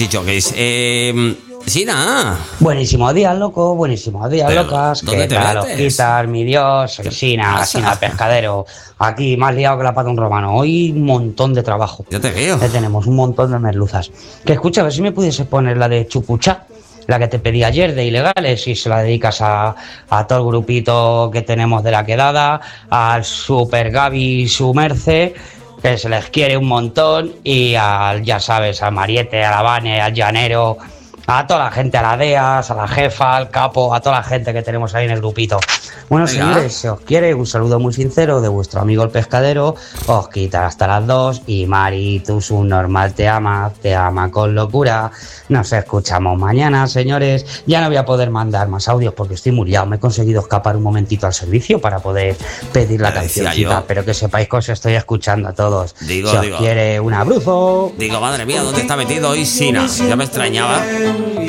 Dicho que es. Sina. Buenísimos días, loco, buenísimos días, Pero, locas. ¿dónde ¿Qué te tal, metes? Osquitar, mi Dios? Soy Sina, pasa? Sina Pescadero. Aquí, más liado que la pata de un romano. Hoy un montón de trabajo. Ya te veo. Tenemos un montón de merluzas. Que escucha, a ver si me pudiese poner la de Chupuchá, la que te pedí ayer de ilegales, y se la dedicas a todo el grupito que tenemos de la quedada, al Super Gaby y su Merce, que se les quiere un montón, y al, ya sabes, al Mariette, a la Vane, al Llanero, a toda la gente, a la DEAS, a la jefa, al capo, a toda la gente que tenemos ahí en el grupito. Bueno, Venga. señores, se os quiere, un saludo muy sincero de vuestro amigo el pescadero. Os quitan hasta las 2 y Mari, tu subnormal te ama con locura. Nos escuchamos mañana, señores. Ya no voy a poder mandar más audios porque estoy muy liado. Me he conseguido escapar un momentito al servicio para poder pedir la Ya decía cancioncita, yo. pero que sepáis que os estoy escuchando a todos. Digo, se os digo. quiere, un abrazo. Digo, madre mía, ¿dónde está metido hoy Sina? Ya me extrañaba.